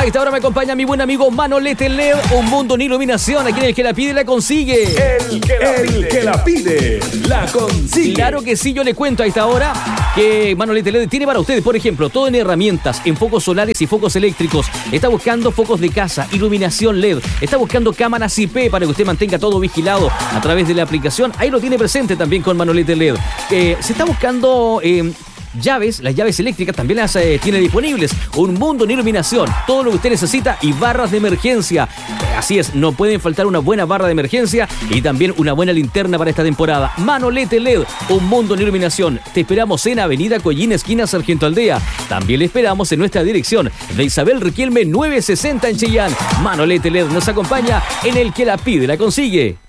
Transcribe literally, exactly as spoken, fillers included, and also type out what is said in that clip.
A esta hora me acompaña mi buen amigo Manolete L E D, un mundo en iluminación. Aquí en El que la pide la consigue. El que la, el pide. Que la pide la consigue. Claro que sí, yo le cuento a esta hora que Manolete L E D tiene para ustedes, por ejemplo, todo en herramientas, en focos solares y focos eléctricos. Está buscando focos de casa, iluminación L E D. Está buscando cámaras I P para que usted mantenga todo vigilado a través de la aplicación. Ahí lo tiene presente también con Manolete L E D. Eh, se está buscando... Eh, llaves, las llaves eléctricas también las eh, tiene disponibles. Un mundo en iluminación, todo lo que usted necesita y barras de emergencia. Así es, no pueden faltar una buena barra de emergencia y también una buena linterna para esta temporada. Manolete L E D, un mundo en iluminación. Te esperamos en Avenida Collín, esquina Sargento Aldea. También le esperamos en nuestra dirección de Isabel Riquelme novecientos sesenta en Chillán. Manolete L E D nos acompaña en El que la pide la consigue.